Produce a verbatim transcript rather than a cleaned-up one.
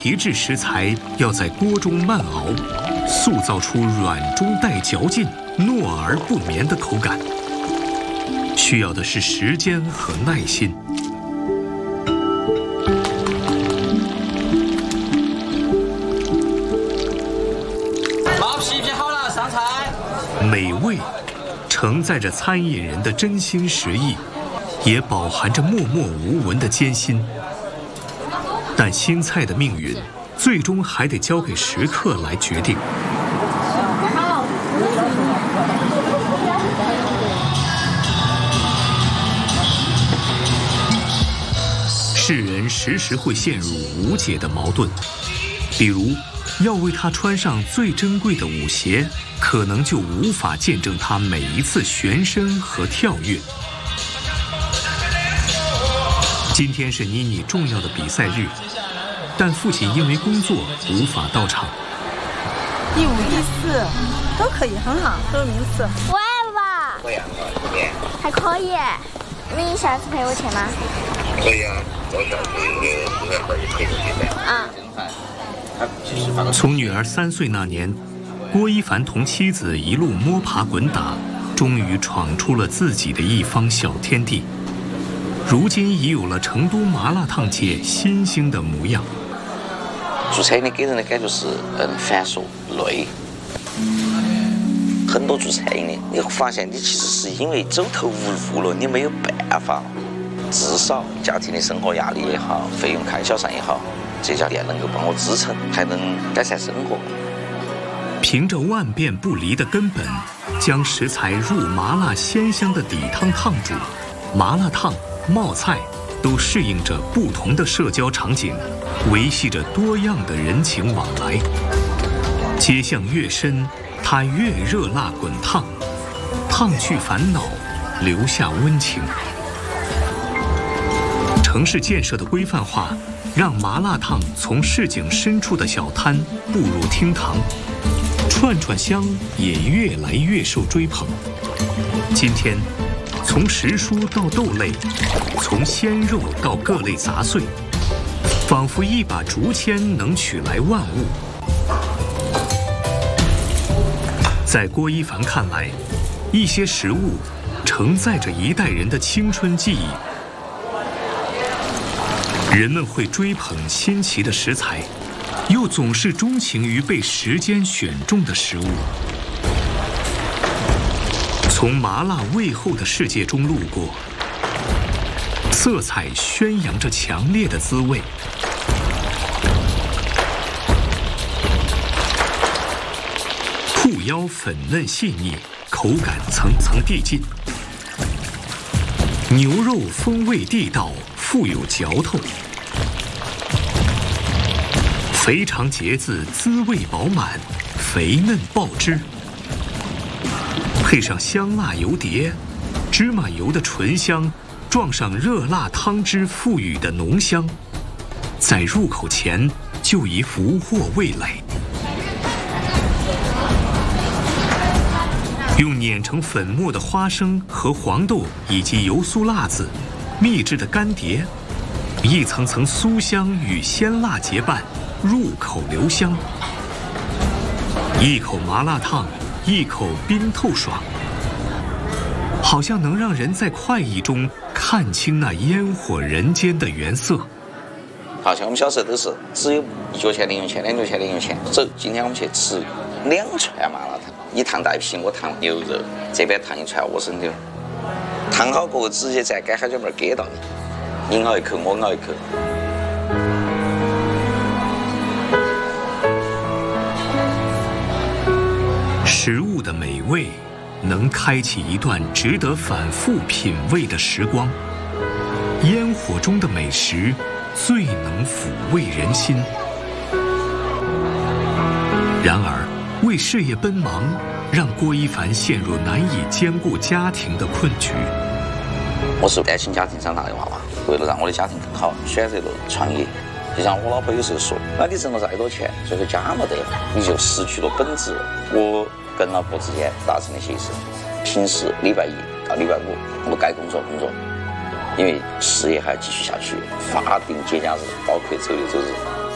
提制食材要在锅中慢熬，塑造出软中带嚼劲、糯而不绵的口感，需要的是时间和耐心。 毛皮皮好了，上菜。 美味承载着参饮人的真心实意，也饱含着默默无闻的艰辛。但新菜的命运，最终还得交给食客来决定。世人时时会陷入无解的矛盾，比如要为他穿上最珍贵的舞鞋，可能就无法见证他每一次旋身和跳跃。今天是妮妮重要的比赛日，但父亲因为工作无法到场。 第五、第四都可以，很好，都是名次。 我爱爸爸。 可以啊， 还可以。你下次陪我去吗？ 可以啊，我下次也是可以陪你去的。 啊。 从女儿三岁那年，郭一凡同妻子一路摸爬滚打，终于闯出了自己的一方小天地。如今已有了成都麻辣烫界新兴的模样。 做菜的给人的感觉是，嗯，繁琐累。很多做菜的，你会发现你其实是因为走投无路了，你没有办法。至少家庭的生活压力也好，费用开销上也好，这家店能够帮我支撑，还能改善生活。 凭着万变不离的根本，将食材入麻辣鲜香的底汤烫煮，麻辣烫、冒菜都适应着不同的社交场景，维系着多样的人情往来。街巷越深，它越热辣滚烫，烫去烦恼，留下温情。城市建设的规范化，让麻辣烫从市井深处的小摊步入厅堂，串串香也越来越受追捧。今天，从时蔬到豆类，从鲜肉到各类杂碎，仿佛一把竹签能取来万物。在郭一凡看来，一些食物承载着一代人的青春记忆。人们会追捧新奇的食材，又总是钟情于被时间选中的食物。从麻辣味厚的世界中路过，色彩宣扬着强烈的滋味。裤腰粉嫩细腻，口感层层递进。牛肉风味地道，富有嚼头。肥肠节子滋味饱满，肥嫩爆汁。配上香辣油碟，芝麻油的醇香撞上热辣汤汁赋予的浓香，在入口前就已俘获味蕾。用碾成粉末的花生和黄豆以及油酥辣子秘制的干碟，一层层酥香与鲜辣结伴，入口留香。一口麻辣烫，一口冰透爽，好像能让人在快意中看清那烟火人间的原色。 好像我们小时候都是只有一角钱零用钱，两角钱零用钱。走，今天我们去吃两串麻辣烫，一烫带皮，我烫牛肉，这边烫一串莴笋柳。烫好过后，直接在干海椒面给到你，你咬一口，我咬一口。 食物的美味，能开启一段值得反复品味的时光。烟火中的美食，最能抚慰人心。然而，为事业奔忙，让郭一凡陷入难以兼顾家庭的困局。 我是单亲家庭长大的娃娃，为了让我的家庭更好，选择了创业。就像我老婆有时候说，那你挣了再多钱，最后家没得了，你就失去了本质。我跟老婆之间达成了协议，平时礼拜一到礼拜五我该工作工作，因为事业还要继续下去。法定节假日包括周六周日。